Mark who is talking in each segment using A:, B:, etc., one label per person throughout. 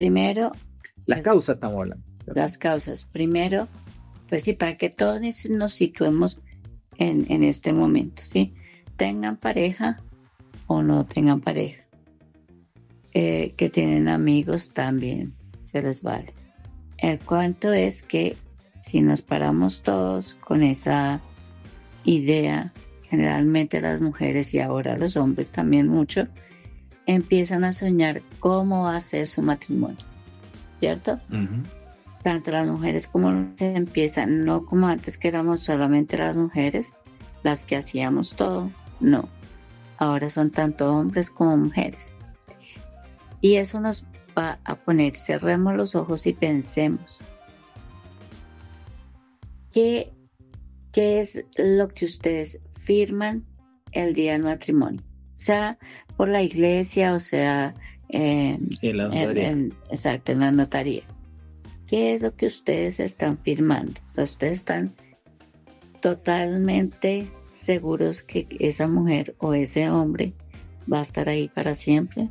A: Primero,
B: Las causas estamos hablando.
A: las causas. Primero, pues sí, para que todos nos situemos en este momento, ¿sí? Tengan pareja o no tengan pareja. Que tienen amigos también, se les vale. El cuento es que si nos paramos todos con esa idea, generalmente las mujeres y ahora los hombres también mucho, empiezan a soñar cómo va a ser su matrimonio, ¿cierto?
B: Uh-huh.
A: Tanto las mujeres como los hombres empiezan, no como antes que éramos solamente las mujeres las que hacíamos todo, no. Ahora son tanto hombres como mujeres. Y eso nos va a poner, cerremos los ojos y pensemos. ¿Qué es lo que ustedes firman el día del matrimonio? Sea por la iglesia o sea
B: En la notaría.
A: Exacto, en la notaría. ¿Qué es lo que ustedes están firmando? O sea, ustedes están totalmente seguros que esa mujer o ese hombre va a estar ahí para siempre.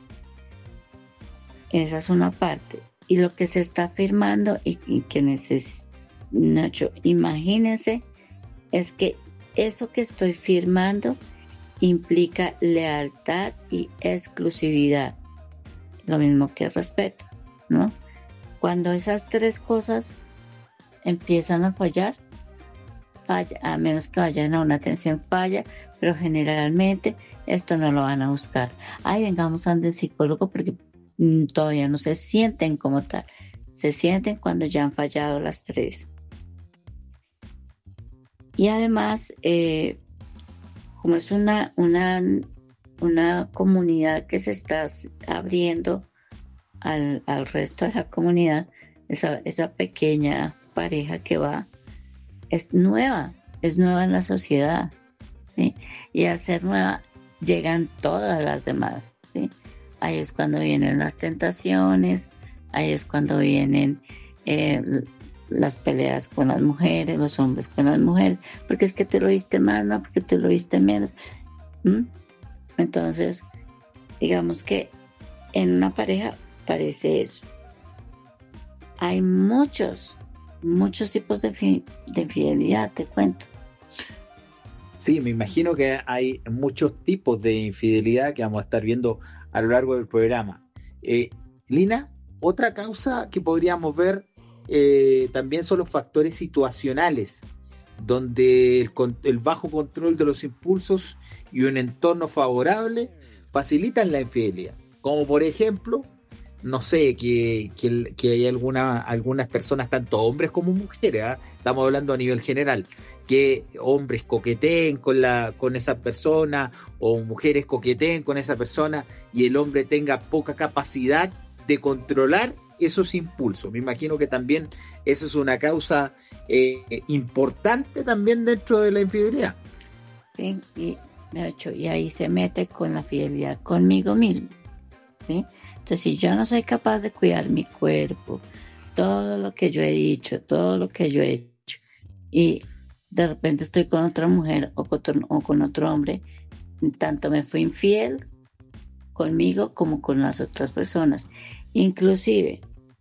A: Esa es una parte. Y lo que se está firmando y que Nacho, imagínense, es que eso que estoy firmando implica lealtad y exclusividad. Lo mismo que respeto, ¿no? Cuando esas tres cosas empiezan a fallar, falla, a menos que vayan a una tensión, falla, pero generalmente esto no lo van a buscar. Ay, vengamos al psicólogo porque todavía no se sienten como tal. Se sienten cuando ya han fallado las tres. Y además, como es una comunidad que se está abriendo al resto de la comunidad, esa pequeña pareja que va, es nueva en la sociedad, ¿sí? Y al ser nueva, llegan todas las demás, ¿sí? Ahí es cuando vienen las tentaciones, ahí es cuando vienen las peleas con las mujeres, los hombres con las mujeres, porque es que tú lo viste más, no, porque tú lo viste menos. Entonces, digamos que en una pareja parece eso. Hay muchos tipos de infidelidad, te cuento.
B: Sí, me imagino que hay muchos tipos de infidelidad que vamos a estar viendo a lo largo del programa. Lina, otra causa que podríamos ver también son los factores situacionales, donde el bajo control de los impulsos y un entorno favorable facilitan la infidelidad. Como por ejemplo, no sé, que hay algunas personas, tanto hombres como mujeres, ¿eh? Estamos hablando a nivel general, que hombres coqueteen con esa persona o mujeres coqueteen con esa persona y el hombre tenga poca capacidad de controlar esos impulsos. Me imagino que también eso es una causa importante también dentro de la infidelidad.
A: Sí, y ahí se mete con la fidelidad conmigo mismo, ¿sí? Entonces, si yo no soy capaz de cuidar mi cuerpo, todo lo que yo he dicho, todo lo que yo he hecho, y de repente estoy con otra mujer o con otro hombre, tanto me fui infiel conmigo como con las otras personas. Inclusive,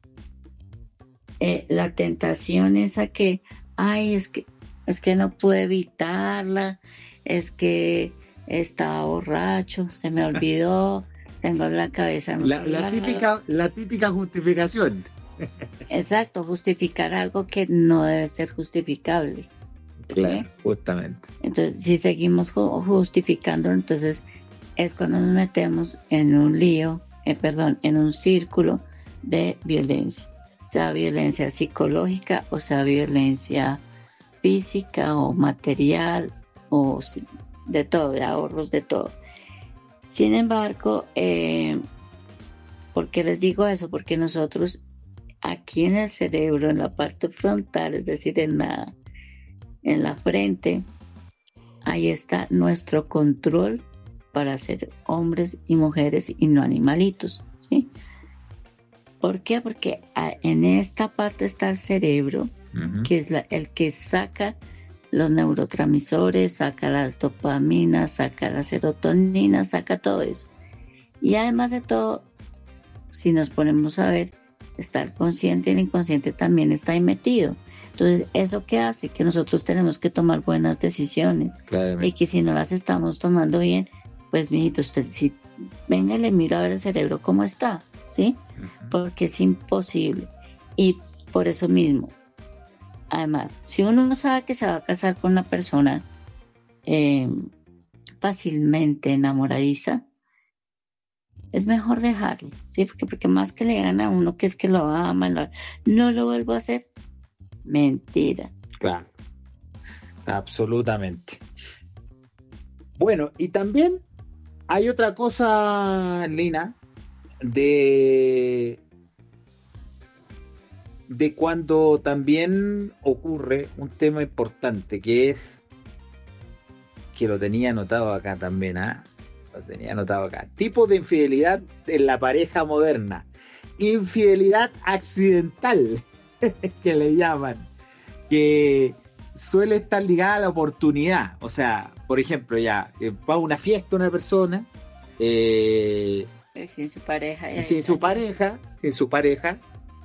A: la tentación es a que, ay, es que no pude evitarla, es que estaba borracho, se me olvidó, tengo la cabeza...
B: La típica justificación.
A: Exacto, justificar algo que no debe ser justificable.
B: Claro,
A: ¿sí?
B: Justamente.
A: Entonces, si seguimos justificando, entonces es cuando nos metemos en un lío, en un círculo de violencia. Sea violencia psicológica o sea violencia física o material o de todo, de ahorros, de todo. Sin embargo, ¿por qué les digo eso? Porque nosotros aquí en el cerebro, en la parte frontal, es decir, en la frente, ahí está nuestro control para ser hombres y mujeres y no animalitos, ¿sí? ¿Por qué? Porque en esta parte está el cerebro, que es el que saca los neurotransmisores, saca las dopaminas, saca la serotonina, saca todo eso. Y además de todo, si nos ponemos a ver, estar consciente y el inconsciente también está ahí metido. Entonces, ¿eso qué hace? Que nosotros tenemos que tomar buenas decisiones.
B: Claramente.
A: Y que si no las estamos tomando bien, pues, mijito, usted sí, venga y le mira a ver el cerebro cómo está, ¿sí? Porque es imposible. Y por eso mismo, además, si uno no sabe que se va a casar con una persona fácilmente enamoradiza, es mejor dejarlo, ¿sí? Porque más que le digan a uno que es que lo ama, no lo vuelvo a hacer. Mentira.
B: Claro, absolutamente. Bueno, y también hay otra cosa, Lina, de cuando también ocurre un tema importante, que es, que lo tenía anotado acá también, lo tenía anotado acá. Tipos de infidelidad en la pareja moderna. Infidelidad accidental, que le llaman, que suele estar ligada a la oportunidad. O sea, por ejemplo, ya va a una fiesta una persona,
A: sin su pareja.
B: Sin su pareja,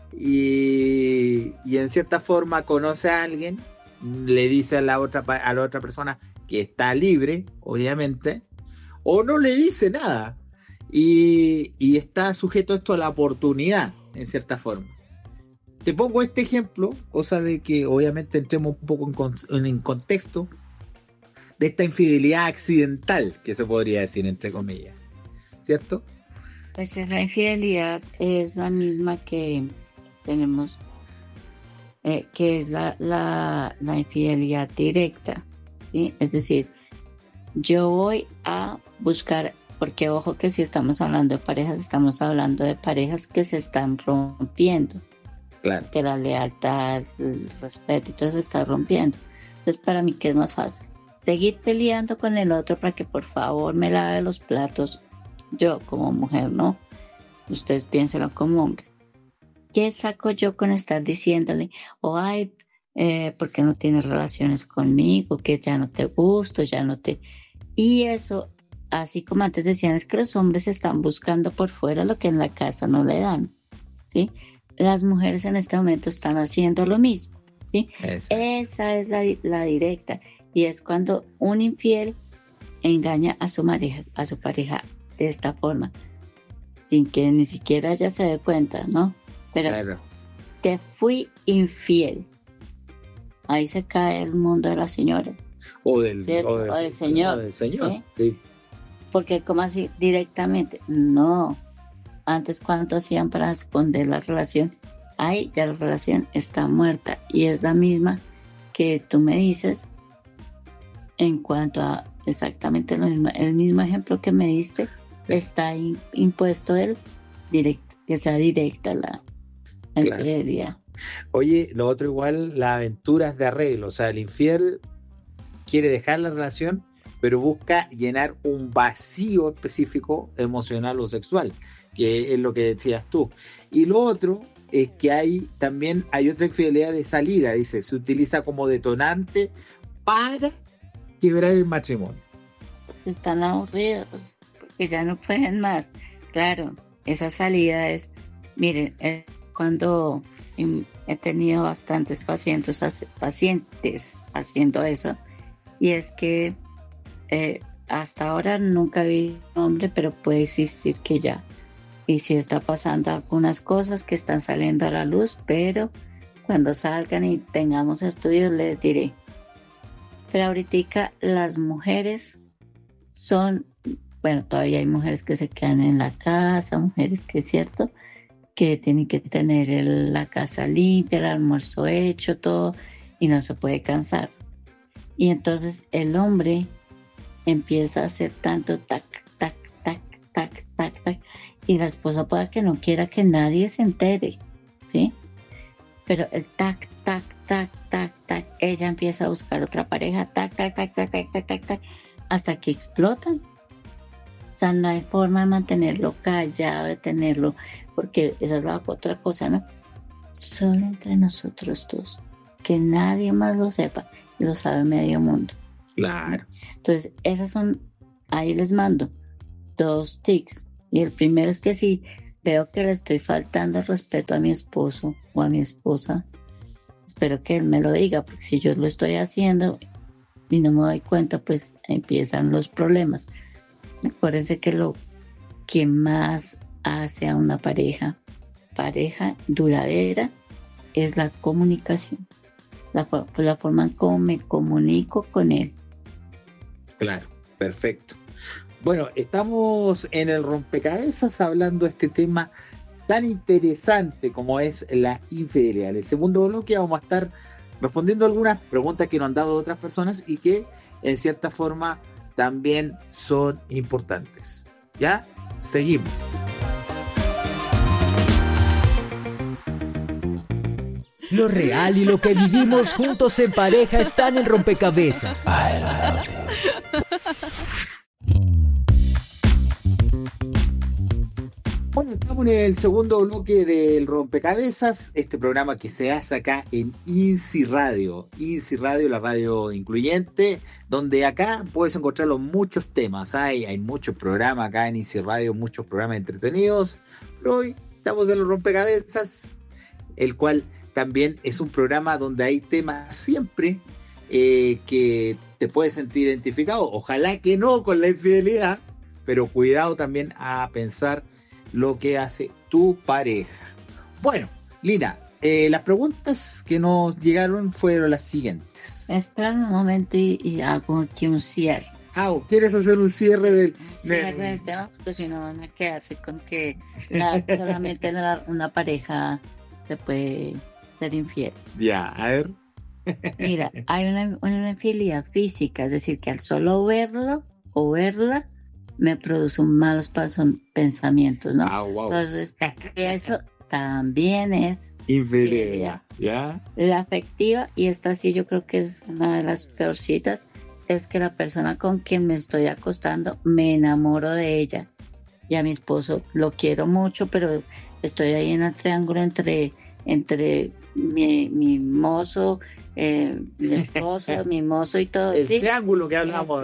B: y en cierta forma conoce a alguien, le dice a la otra persona que está libre, obviamente, o no le dice nada, y está sujeto esto a la oportunidad, en cierta forma. Te pongo este ejemplo, cosa de que obviamente entremos un poco en contexto de esta infidelidad accidental, que se podría decir entre comillas, ¿cierto?
A: Pues esa infidelidad es la misma que tenemos, que es la infidelidad directa, ¿sí? Es decir, yo voy a buscar, porque ojo que si estamos hablando de parejas, estamos hablando de parejas que se están rompiendo.
B: Claro.
A: Que la lealtad, el respeto y todo se está rompiendo. Entonces, para mí, ¿qué es más fácil? Seguir peleando con el otro para que por favor me lave los platos. Yo como mujer, ¿no? Ustedes piénsenlo como hombres. ¿Qué saco yo con estar diciéndole, ay, ¿por qué no tienes relaciones conmigo? Que ya no te gusto, ya no te... Y eso, así como antes decían, es que los hombres están buscando por fuera lo que en la casa no le dan, ¿sí? Las mujeres en este momento están haciendo lo mismo, ¿sí? Exacto. Esa es la directa. Y es cuando un infiel engaña a su pareja de esta forma, sin que ni siquiera ella se dé cuenta, ¿no? Pero claro, te fui infiel. Ahí se cae el mundo de la señora.
B: O del
A: señor.
B: O del señor, ¿sí? Sí.
A: Porque como así directamente, no. Antes, ¿cuánto hacían para esconder la relación? Ahí ya la relación está muerta. Y es la misma que tú me dices en cuanto a exactamente lo mismo. El mismo ejemplo que me diste, sí. Está impuesto que sea directa la infidelidad. Claro.
B: Oye, lo otro igual, las aventuras de arreglo. O sea, el infiel quiere dejar la relación, pero busca llenar un vacío específico emocional o sexual, que es lo que decías tú. Y lo otro es que también hay otra infidelidad de salida, dice, se utiliza como detonante para quebrar el matrimonio.
A: Están aburridos, porque ya no pueden más. Claro, esa salida es, miren, cuando he tenido bastantes pacientes haciendo eso, y es que hasta ahora nunca vi un hombre, pero puede existir que ya. Y sí está pasando algunas cosas que están saliendo a la luz, pero cuando salgan y tengamos estudios les diré. Pero ahorita las mujeres son, bueno, todavía hay mujeres que se quedan en la casa, mujeres que es cierto, que tienen que tener la casa limpia, el almuerzo hecho, todo, y no se puede cansar. Y entonces el hombre empieza a hacer tanto tac, tac, tac, tac, tac, tac, y la esposa puede que no quiera que nadie se entere, ¿sí? Pero el tac, tac, tac, tac, tac, ella empieza a buscar otra pareja, tac, tac, tac, tac, tac, tac, tac, tac, hasta que explotan. O sea, no hay forma de mantenerlo callado, de tenerlo, porque esa es la otra cosa, ¿no? Solo entre nosotros dos, que nadie más lo sepa, y lo sabe medio mundo.
B: Claro.
A: Entonces, ahí les mando 2 tics. Y el primero es que si veo que le estoy faltando el respeto a mi esposo o a mi esposa, espero que él me lo diga, porque si yo lo estoy haciendo y no me doy cuenta, pues empiezan los problemas. Acuérdense que lo que más hace a una pareja duradera, es la comunicación, la forma en cómo me comunico con él.
B: Claro, perfecto. Bueno, estamos en el rompecabezas hablando de este tema tan interesante como es la infidelidad. En el segundo bloque vamos a estar respondiendo algunas preguntas que nos han dado otras personas y que en cierta forma también son importantes. ¿Ya? Seguimos.
C: Lo real y lo que vivimos juntos en pareja están en rompecabezas.
B: Bueno, estamos en el segundo bloque del rompecabezas, este programa que se hace acá en INSI Radio. INSI Radio, la radio incluyente, donde acá puedes encontrar muchos temas. Hay muchos programas acá en INSI Radio, muchos programas entretenidos. Pero hoy estamos en el rompecabezas, el cual también es un programa donde hay temas siempre que te puedes sentir identificado. Ojalá que no con la infidelidad, pero cuidado también a pensar lo que hace tu pareja. Bueno, Lina, las preguntas que nos llegaron fueron las siguientes.
A: Espérame un momento y hago aquí un cierre.
B: ¿Quieres hacer un cierre del
A: tema? Porque si no van a quedarse con que solamente una pareja se puede ser infiel.
B: Ya, a ver.
A: Mira, hay una infidelidad física, es decir, que al solo verlo o verla me produce malos pensamientos, ¿no?
B: Wow.
A: Entonces, eso también es
B: infidelidad, ¿ya?
A: La afectiva, y esta sí yo creo que es una de las peorcitas, es que la persona con quien me estoy acostando me enamoro de ella. Y a mi esposo lo quiero mucho, pero estoy ahí en el triángulo entre mi mozo, mi esposo, mi mozo y todo.
B: El
A: ¿sí?
B: triángulo que hablamos.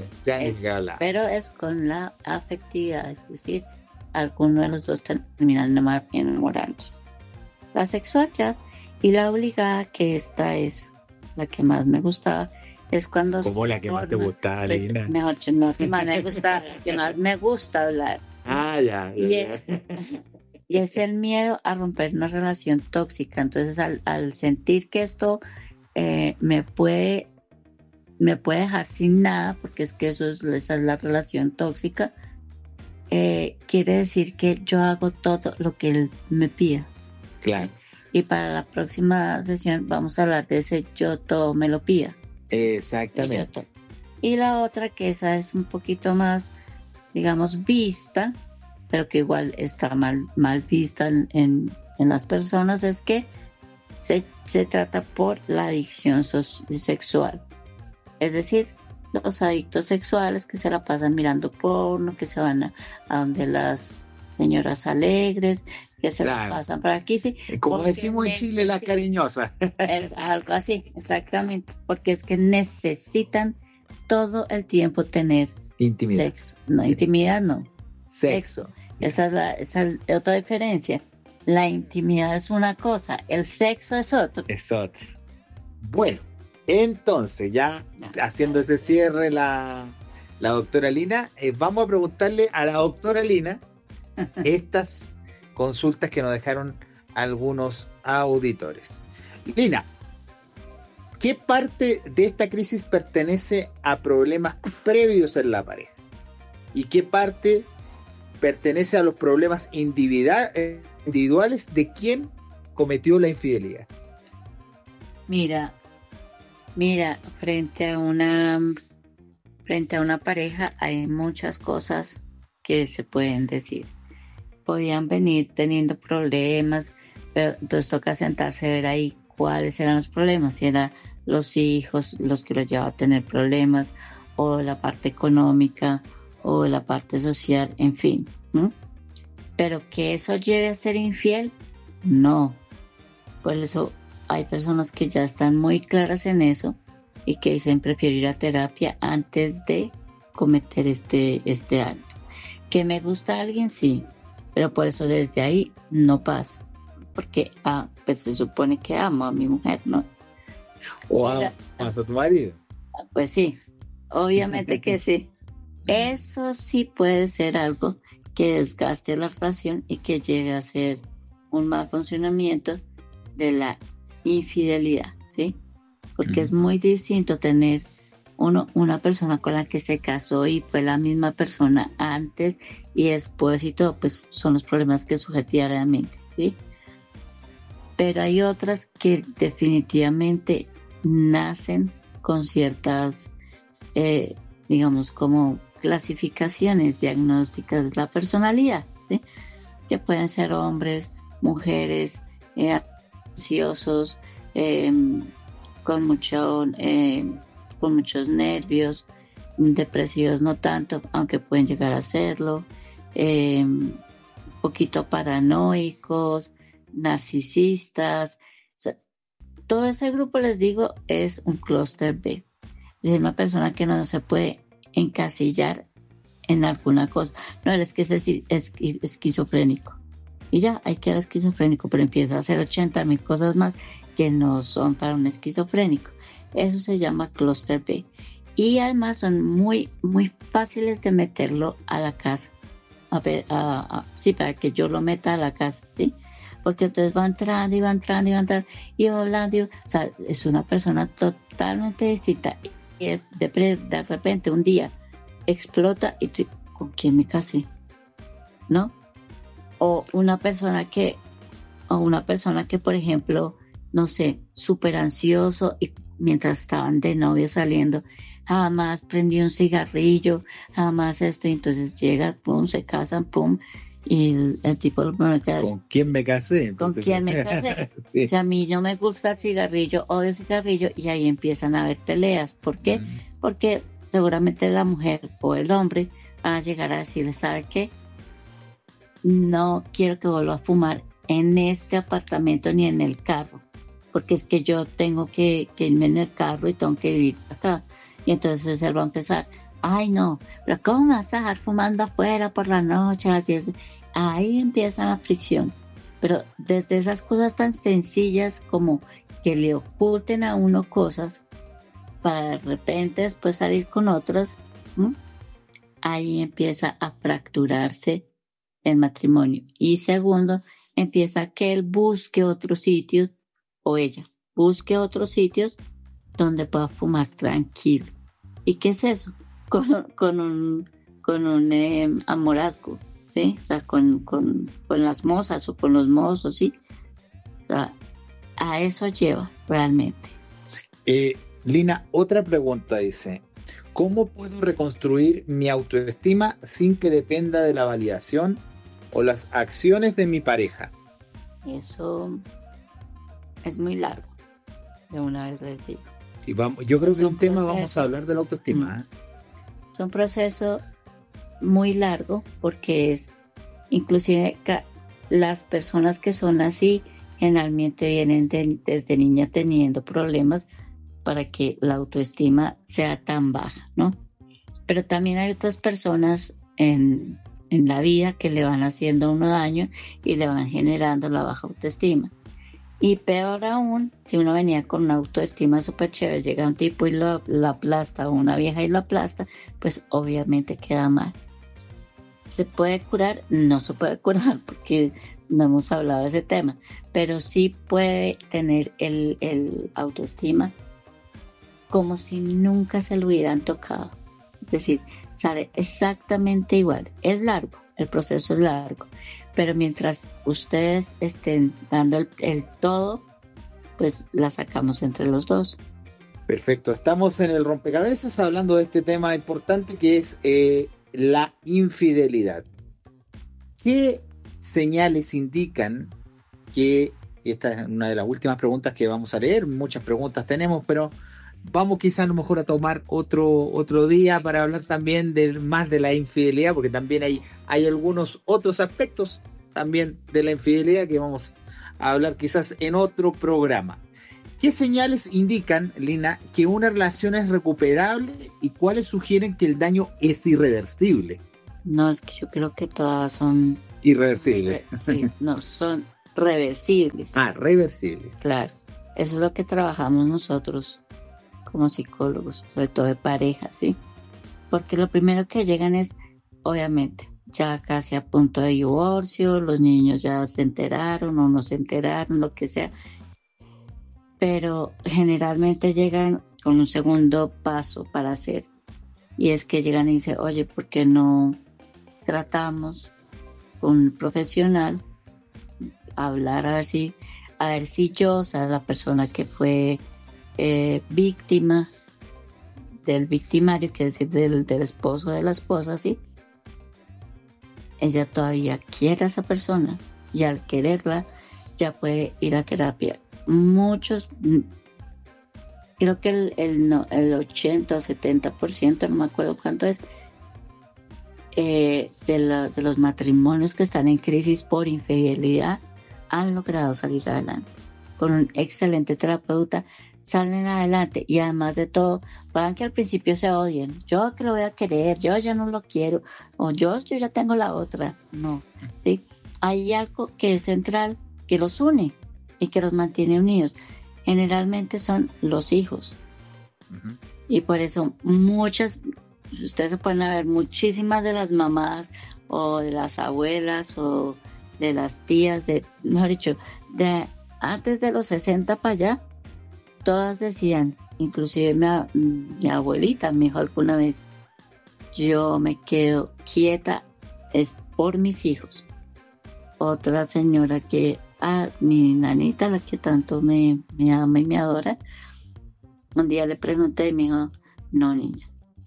A: Pero es con la afectividad, es decir, alguno de los dos terminan enamorándose. La sexual ya, y la obligada, que esta es la que más me gustaba, es cuando...
B: ¿Cómo la que más te gustaba, Lina?
A: Mejor, no, que más me gusta, que más me gusta hablar.
B: Ya.
A: Y es el miedo a romper una relación tóxica. Entonces, al sentir que esto me puede dejar sin nada, porque es que esa es la relación tóxica, quiere decir que yo hago todo lo que él me pida.
B: Claro.
A: Y para la próxima sesión vamos a hablar de ese yo todo me lo pida.
B: Exactamente.
A: Y la otra, que esa es un poquito más, digamos, vista, pero que igual está mal vista en las personas, es que se trata por la adicción sexual. Es decir, los adictos sexuales que se la pasan mirando porno, que se van a donde las señoras alegres, que se la pasan por aquí, sí.
B: Como decimos en Chile, la cariñosa.
A: Es algo así, exactamente, porque es que necesitan todo el tiempo tener
B: intimidad.
A: Sexo. No, sí. Intimidad no.
B: Sexo.
A: Esa es otra diferencia. La intimidad es una cosa, el sexo es otro.
B: Es otro. Bueno, entonces, ya haciendo ese cierre la doctora Lina, vamos a preguntarle a la doctora Lina estas consultas que nos dejaron algunos auditores. Lina, ¿qué parte de esta crisis pertenece a problemas previos en la pareja? ¿Y qué parte pertenece a los problemas individuales de quien cometió la infidelidad?
A: Mira, frente a una pareja hay muchas cosas que se pueden decir. Podían venir teniendo problemas, pero entonces toca sentarse a ver ahí cuáles eran los problemas, si eran los hijos los que los llevaban a tener problemas, o la parte económica, o la parte social, en fin. Pero que eso llegue a ser infiel, no. Por eso hay personas que ya están muy claras en eso y que dicen prefiero ir a terapia antes de cometer este acto. ¿Que me gusta a alguien? Sí. pero por eso desde ahí no paso, porque pues se supone que amo a mi mujer, ¿no?
B: O amas a tu marido.
A: Pues sí, obviamente que sí. Eso sí puede ser algo que desgaste la relación y que llegue a ser un mal funcionamiento de la infidelidad, ¿sí? Porque es muy distinto tener una persona con la que se casó y fue la misma persona antes y después y todo, pues son los problemas que surgen diariamente, ¿sí? Pero hay otras que definitivamente nacen con ciertas, digamos, como clasificaciones diagnósticas de la personalidad, ¿sí? Que pueden ser hombres, mujeres, ansiosos, con muchos nervios, depresivos no tanto, aunque pueden llegar a serlo, un poquito paranoicos, narcisistas. O sea, todo ese grupo, les digo, es un clúster B. Es decir, una persona que no se puede encasillar en alguna cosa. No, es que es esquizofrénico. Y ya, hay que ser esquizofrénico, pero empieza a hacer 80,000 cosas más que no son para un esquizofrénico. Eso se llama clúster B. Y además son muy, muy fáciles de meterlo a la casa. Sí, para que yo lo meta a la casa, ¿sí? Porque entonces va entrando y va entrando y va entrando y va hablando. O sea, es una persona totalmente distinta. Y de repente un día explota y tú, ¿con quién me casé? ¿No? O una persona que, por ejemplo, no sé, súper ansioso y mientras estaban de novio saliendo, jamás prendió un cigarrillo, jamás esto, y entonces llega, pum, se casan, pum, y el tipo
B: ¿con quién me casé?
A: Entonces, ¿con quién me casé? Sí. O sea, a mí no me gusta el cigarrillo, odio el cigarrillo, y ahí empiezan a haber peleas. ¿Por qué? Porque seguramente la mujer o el hombre van a llegar a decirle, ¿sabe qué? No quiero que vuelva a fumar en este apartamento ni en el carro, porque es que yo tengo que irme en el carro y tengo que vivir acá. Y entonces él va a empezar, ay no, pero ¿cómo vas a estar fumando afuera por la noche a las 10? Ahí empieza la fricción. Pero desde esas cosas tan sencillas como que le oculten a uno cosas para de repente después salir con otras, ¿no? Ahí empieza a fracturarse el matrimonio. Y segundo, empieza que él busque otros sitios, o ella busque otros sitios donde pueda fumar tranquilo. ¿Y qué es eso? Con un amorazgo, ¿sí? O sea, con las mozas o con los mozos, ¿sí? O sea, a eso lleva realmente.
B: Lina, otra pregunta dice, ¿cómo puedo reconstruir mi autoestima sin que dependa de la validación o las acciones de mi pareja?
A: Eso es muy largo, de una vez les digo.
B: Y yo creo que un tema vamos a hablar de la autoestima.
A: Es un proceso muy largo porque es, inclusive las personas que son así generalmente vienen desde niña teniendo problemas para que la autoestima sea tan baja, ¿no? Pero también hay otras personas en la vida que le van haciendo uno daño y le van generando la baja autoestima. Y peor aún, si uno venía con una autoestima súper chévere, llega un tipo y lo aplasta, o una vieja y lo aplasta, pues obviamente queda mal. ¿Se puede curar? No se puede curar porque no hemos hablado de ese tema, pero sí puede tener el autoestima como si nunca se lo hubieran tocado. Es decir, sale exactamente igual. Es largo, el proceso es largo, pero mientras ustedes estén dando el todo, pues la sacamos entre los dos.
B: Perfecto, estamos en el rompecabezas hablando de este tema importante que es la infidelidad. ¿Qué señales indican que, esta es una de las últimas preguntas que vamos a leer, muchas preguntas tenemos, pero vamos quizás a lo mejor a tomar otro día para hablar también más de la infidelidad, porque también hay algunos otros aspectos también de la infidelidad que vamos a hablar quizás en otro programa. ¿Qué señales indican, Lina, que una relación es recuperable y cuáles sugieren que el daño es irreversible?
A: No, es que yo creo que todas son
B: Irreversible.
A: Sí, no, son reversibles.
B: Reversible.
A: Claro, eso es lo que trabajamos nosotros como psicólogos, sobre todo de pareja, ¿sí? Porque lo primero que llegan es, obviamente, ya casi a punto de divorcio, los niños ya se enteraron o no se enteraron, lo que sea, pero generalmente llegan con un segundo paso para hacer, y es que llegan y dicen, oye, ¿por qué no tratamos con un profesional, hablar a ver si yo, o sea, la persona que fue víctima del victimario, que es decir, del esposo o de la esposa, ¿sí? Ella todavía quiere a esa persona y al quererla ya puede ir a terapia. Muchos, creo que el 80 o 70%, no me acuerdo cuánto es, de los matrimonios que están en crisis por infidelidad han logrado salir adelante. Con un excelente terapeuta salen adelante, y además de todo, van que al principio se odien. Yo que lo voy a querer, yo ya no lo quiero, o yo ya tengo la otra. No, ¿sí? Hay algo que es central, que los une y que los mantiene unidos. Generalmente son los hijos. Uh-huh. Y por eso ustedes se pueden ver, muchísimas de las mamás o de las abuelas o de las tías, mejor dicho, de antes de los 60 para allá, todas decían, inclusive mi abuelita me dijo alguna vez, yo me quedo quieta es por mis hijos. Otra señora mi nanita, la que tanto me ama y me adora, un día le pregunté y me dijo, no, niña,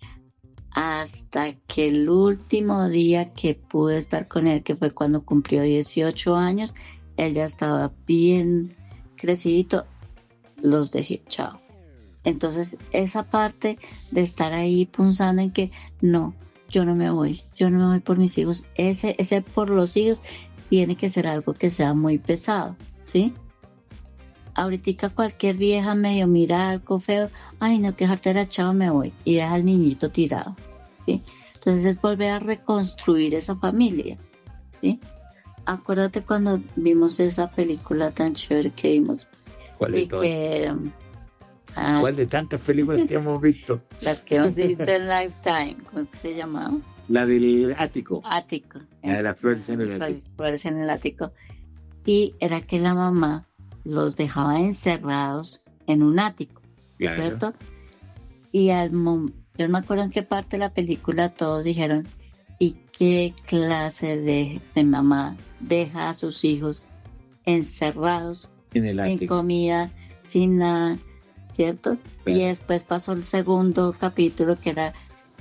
A: hasta que el último día que pude estar con él, que fue cuando cumplió 18 años, él ya estaba bien crecidito, los dejé, chao. Entonces esa parte de estar ahí punzando en que no, yo no me voy por mis hijos, ese por los hijos tiene que ser algo que sea muy pesado, ¿sí? Ahorita cualquier vieja medio mira algo feo, ay no, que jartera, chao, me voy, y deja al niñito tirado, ¿sí? Entonces es volver a reconstruir esa familia, ¿sí? Acuérdate cuando vimos esa película tan chévere que vimos.
B: ¿Cuál de todas? ¿Cuál de tantas películas que hemos visto?
A: Las que hemos visto en Lifetime, ¿cómo se llamaba?
B: La del ático.
A: Ático.
B: La de las flores en el ático.
A: Flores en el ático. Y era que la mamá los dejaba encerrados en un ático, claro. ¿Cierto? Y yo no me acuerdo en qué parte de la película todos dijeron, ¿y qué clase de mamá deja a sus hijos encerrados en el ático, sin comida, sin nada, ¿cierto? Claro. Y después pasó el segundo capítulo, que era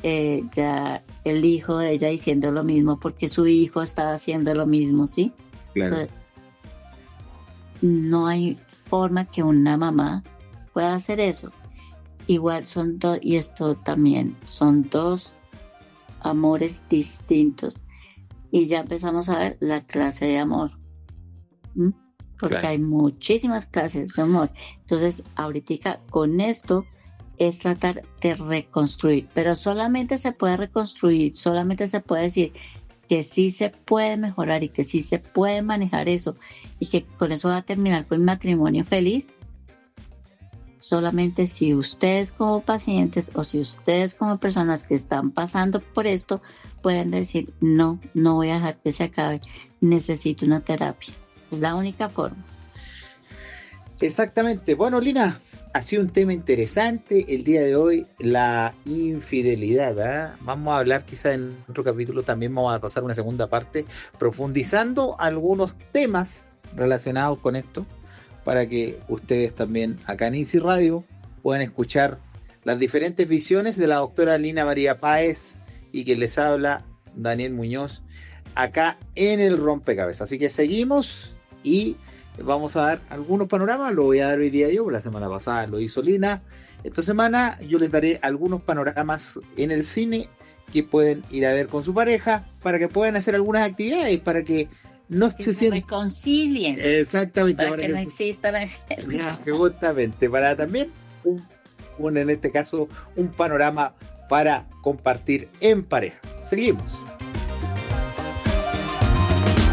A: ya el hijo de ella diciendo lo mismo porque su hijo estaba haciendo lo mismo, ¿sí?
B: Claro.
A: Entonces, no hay forma que una mamá pueda hacer eso. Igual son dos, y esto también, son dos amores distintos. Y ya empezamos a ver la clase de amor. Porque claro, hay muchísimas clases de amor. Entonces, ahorita con esto es tratar de reconstruir. Pero solamente se puede reconstruir, solamente se puede decir que sí se puede mejorar y que sí se puede manejar eso y que con eso va a terminar con un matrimonio feliz, solamente si ustedes como pacientes o si ustedes como personas que están pasando por esto pueden decir no voy a dejar que se acabe, necesito una terapia. Es la única forma.
B: Exactamente. Bueno, Lina, ha sido un tema interesante el día de hoy, la infidelidad, ¿eh? Vamos a hablar quizá en otro capítulo, también vamos a pasar una segunda parte profundizando algunos temas relacionados con esto para que ustedes también acá en Easy Radio puedan escuchar las diferentes visiones de la doctora Lina María Páez y que les habla Daniel Muñoz acá en el Rompecabezas. Así que seguimos y vamos a dar algunos panoramas, lo voy a dar hoy día yo, la semana pasada lo hizo Lina. Esta semana yo les daré algunos panoramas en el cine que pueden ir a ver con su pareja para que puedan hacer algunas actividades, para que no se sientan...
A: reconcilien.
B: Exactamente.
A: Para que no exista la
B: justamente, para también, en este caso, un panorama para compartir en pareja. Seguimos.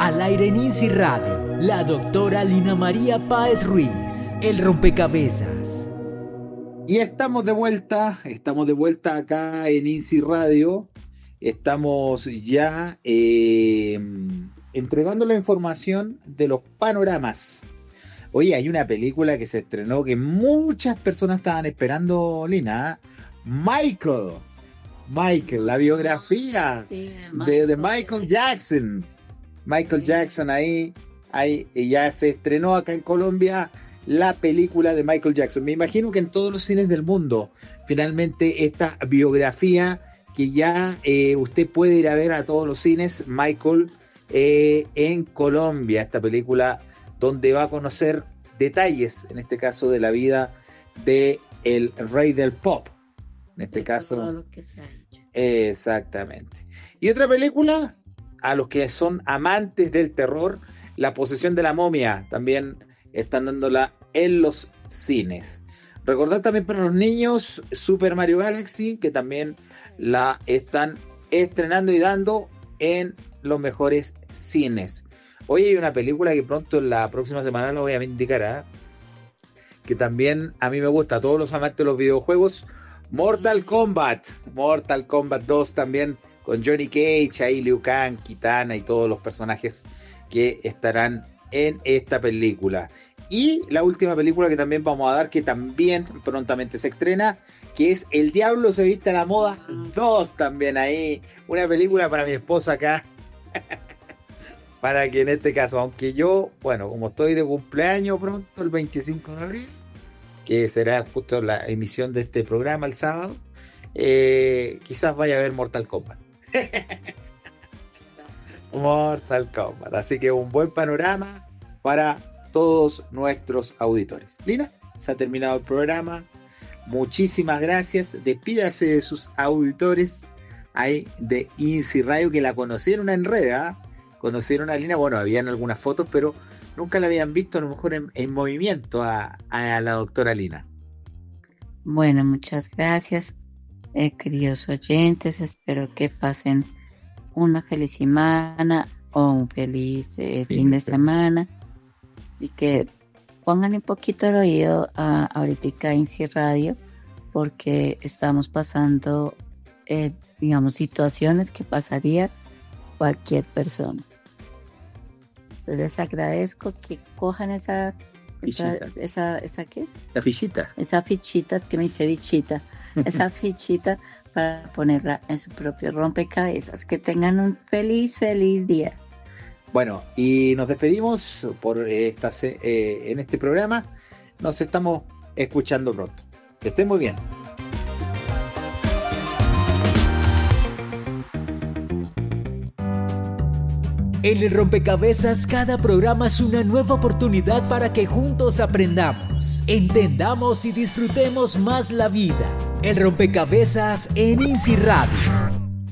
C: Al aire en INSI Radio, la doctora Lina María Páez Ruiz, el rompecabezas.
B: Y estamos de vuelta acá en INSI Radio. Estamos ya entregando la información de los panoramas. Oye, hay una película que se estrenó que muchas personas estaban esperando, Lina. Michael, la biografía de Michael Jackson. Michael Jackson ahí ya se estrenó acá en Colombia la película de Michael Jackson. Me imagino que en todos los cines del mundo, finalmente esta biografía que ya usted puede ir a ver a todos los cines, Michael en Colombia, esta película donde va a conocer detalles, en este caso de la vida de el rey del pop, en este caso todo lo que se ha hecho. Exactamente. Y otra película, a los que son amantes del terror, La posesión de la momia, también están dándola en los cines. Recordad también para los niños Super Mario Galaxy, que también la están estrenando y dando en los mejores cines. Hoy hay una película que pronto en la próxima semana lo voy a indicar, que también a mí me gusta, a todos los amantes de los videojuegos, Mortal Kombat 2 también, con Johnny Cage, ahí Liu Kang, Kitana y todos los personajes que estarán en esta película. Y la última película que también vamos a dar, que también prontamente se estrena, que es El Diablo se viste a la moda 2, también ahí, una película para mi esposa acá, para que en este caso, aunque yo, bueno, como estoy de cumpleaños pronto, el 25 de abril, que será justo la emisión de este programa el sábado, quizás vaya a ver Mortal Kombat. Mortal Kombat, así que un buen panorama para todos nuestros auditores. Lina, se ha terminado el programa. Muchísimas gracias. Despídase de sus auditores ahí de INSI Radio, que la conocieron en red, conocieron a Lina. Bueno, habían algunas fotos, pero nunca la habían visto a lo mejor en movimiento a la doctora Lina.
A: Bueno, muchas gracias, queridos oyentes. Espero que pasen una feliz semana o un feliz fin de semana, y que pongan un poquito el oído ahorita en INSI Radio, porque estamos pasando, digamos, situaciones que pasaría cualquier persona. Entonces les agradezco que cojan esa ¿qué?
B: La fichita.
A: Esa fichita, es que me hice bichita. Esa fichita para ponerla en su propio rompecabezas. Que tengan un feliz día.
B: Bueno, y nos despedimos por en este programa. Nos estamos escuchando pronto. Que estén muy bien.
C: En el rompecabezas, cada programa es una nueva oportunidad para que juntos aprendamos, entendamos y disfrutemos más la vida. El rompecabezas en INSI Radio.